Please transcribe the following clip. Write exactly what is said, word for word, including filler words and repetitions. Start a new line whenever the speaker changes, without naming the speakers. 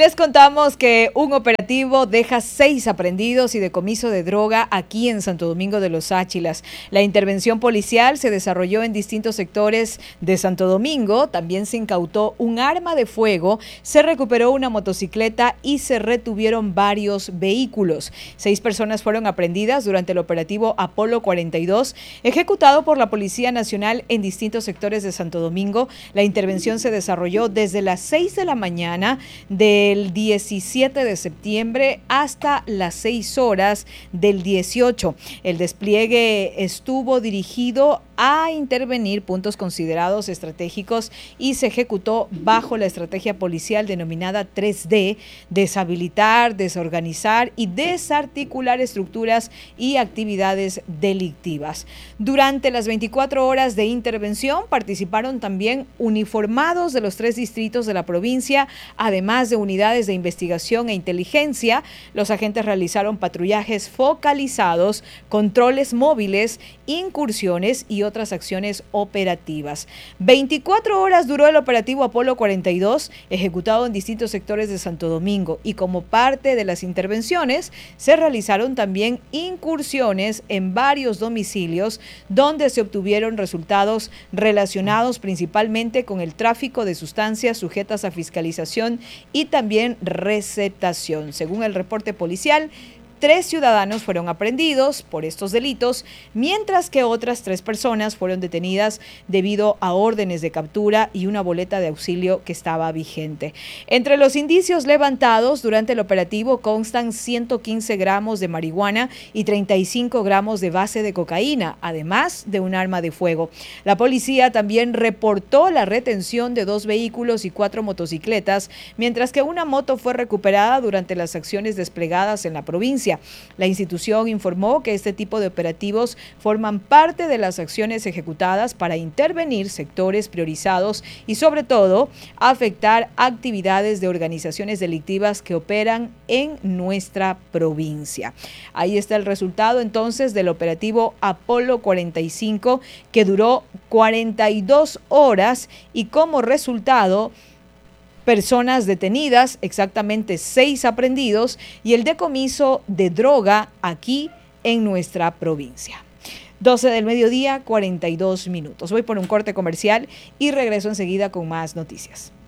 les contamos que un operativo deja seis aprehendidos y decomiso de droga aquí en Santo Domingo de los Áchilas. La intervención policial se desarrolló en distintos sectores de Santo Domingo. También se incautó un arma de fuego, se recuperó una motocicleta y se retuvieron varios vehículos. Seis personas fueron aprehendidas durante el operativo Apolo cuarenta y dos, ejecutado por la Policía Nacional en distintos sectores de Santo Domingo. La intervención se desarrolló desde las seis de la mañana del diecisiete de septiembre hasta las seis horas del dieciocho. El despliegue estuvo dirigido a intervenir puntos considerados estratégicos y se ejecutó bajo la estrategia policial denominada tres D: deshabilitar, desorganizar y desarticular estructuras y actividades delictivas. Durante las veinticuatro horas de intervención participaron también uniformados de los tres distritos de la provincia, además de unidades de investigación e inteligencia. Los agentes realizaron patrullajes focalizados, controles móviles, incursiones y otras acciones operativas. veinticuatro horas duró el operativo Apolo cuarenta y dos, ejecutado en distintos sectores de Santo Domingo, y como parte de las intervenciones se realizaron también incursiones en varios domicilios donde se obtuvieron resultados relacionados principalmente con el tráfico de sustancias sujetas a fiscalización y también receptación. Según el reporte policial, tres ciudadanos fueron aprehendidos por estos delitos, mientras que otras tres personas fueron detenidas debido a órdenes de captura y una boleta de auxilio que estaba vigente. Entre los indicios levantados durante el operativo constan ciento quince gramos de marihuana y treinta y cinco gramos de base de cocaína, además de un arma de fuego. La policía también reportó la retención de dos vehículos y cuatro motocicletas, mientras que una moto fue recuperada durante las acciones desplegadas en la provincia. La institución informó que este tipo de operativos forman parte de las acciones ejecutadas para intervenir sectores priorizados y, sobre todo, afectar actividades de organizaciones delictivas que operan en nuestra provincia. Ahí está el resultado entonces del operativo Apolo cuarenta y cinco, que duró cuarenta y dos horas, y como resultado, personas detenidas, exactamente seis aprehendidos, y el decomiso de droga aquí en nuestra provincia. doce del mediodía, cuarenta y dos minutos. Voy por un corte comercial y regreso enseguida con más noticias.